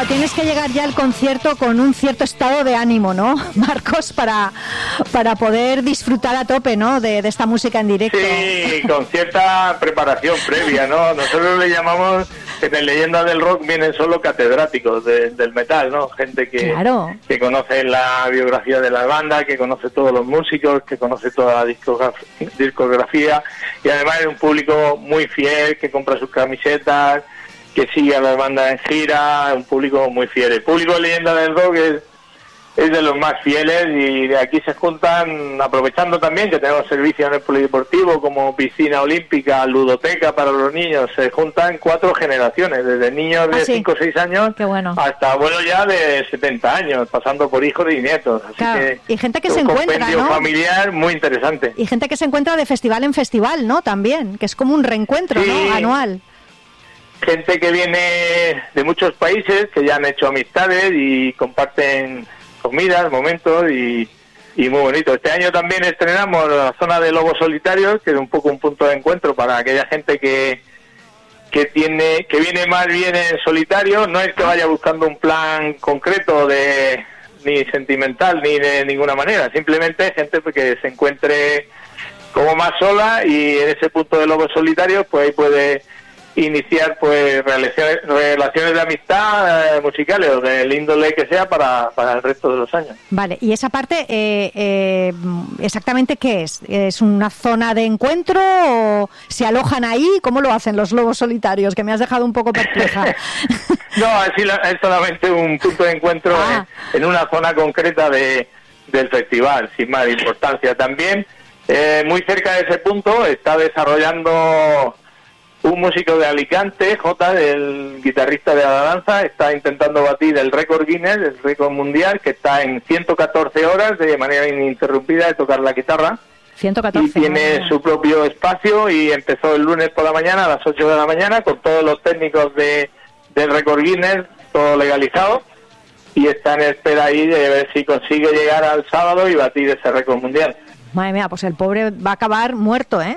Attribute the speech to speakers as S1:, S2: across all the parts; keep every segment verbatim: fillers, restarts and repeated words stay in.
S1: Claro, tienes que llegar ya al concierto con un cierto estado de ánimo, ¿no, Marcos? Para, para poder disfrutar a tope, ¿no? De, de esta música en directo.
S2: Sí, con cierta preparación previa, ¿no? Nosotros le llamamos, en Leyendas del Rock vienen solo catedráticos de, del metal, ¿no? Gente que,
S1: claro.
S2: que conoce la biografía de la banda, que conoce todos los músicos, que conoce toda la discografía, discografía y además es un público muy fiel, que compra sus camisetas, que sigue a las bandas en gira, un público muy fiel. El público de Leyendas del Rock es, es de los más fieles y de aquí se juntan, aprovechando también que tenemos servicios en el polideportivo como piscina olímpica, ludoteca para los niños, se juntan cuatro generaciones, desde niños de cinco o seis años
S1: bueno.
S2: hasta abuelos ya de setenta años, pasando por hijos y nietos. Así
S1: claro.
S2: que
S1: y gente que
S2: un
S1: se encuentra,
S2: compendio
S1: ¿no?
S2: familiar muy interesante.
S1: Y gente que se encuentra de festival en festival, ¿no? También, que es como un reencuentro,
S2: sí.
S1: ¿no? Anual.
S2: Gente que viene de muchos países, que ya han hecho amistades y comparten comidas, momentos y, y muy bonito. Este año también estrenamos la zona de lobos solitarios, que es un poco un punto de encuentro para aquella gente que que tiene que viene más bien en solitario. No es que vaya buscando un plan concreto de ni sentimental ni de ninguna manera, simplemente gente que se encuentre como más sola y en ese punto de lobos solitarios pues ahí puede iniciar pues relaciones, relaciones de amistad eh, musicales o del índole que sea para, para el resto de los años.
S1: Vale, y esa parte eh, eh, exactamente ¿qué es? ¿Es una zona de encuentro o se alojan ahí? ¿Cómo lo hacen los lobos solitarios? Que me has dejado un poco perpleja.
S2: No, es, es solamente un punto de encuentro ah. en, en una zona concreta de, del festival, sin más importancia. También eh, muy cerca de ese punto está desarrollando un músico de Alicante, J, el guitarrista de la danza, está intentando batir el récord Guinness, el récord mundial, que está en ciento catorce horas de manera ininterrumpida de tocar la guitarra.
S1: ciento catorce.
S2: Y tiene
S1: no.
S2: su propio espacio y empezó el lunes por la mañana a las ocho de la mañana con todos los técnicos de del récord Guinness, todo legalizado, y está en espera ahí de ver si consigue llegar al sábado y batir ese récord mundial.
S1: Madre mía, pues el pobre va a acabar muerto, ¿eh?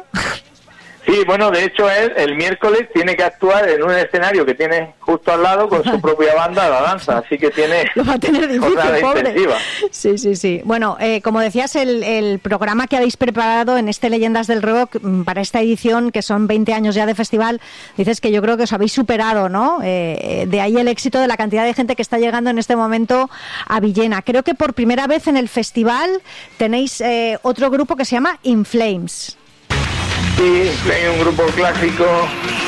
S2: Sí, bueno, de hecho él el miércoles tiene que actuar en un escenario que tiene justo al lado con su propia banda, la danza, así que tiene
S1: lo va a tener difícil,
S2: jornada
S1: pobre.
S2: intensiva.
S1: Sí, sí, sí. Bueno, eh, como decías, el, el programa que habéis preparado en este Leyendas del Rock para esta edición, que son veinte años ya de festival, dices que yo creo que os habéis superado, ¿no? Eh, de ahí el éxito de la cantidad de gente que está llegando en este momento a Villena. Creo que por primera vez en el festival tenéis eh, otro grupo que se llama In Flames.
S2: Sí, hay un grupo clásico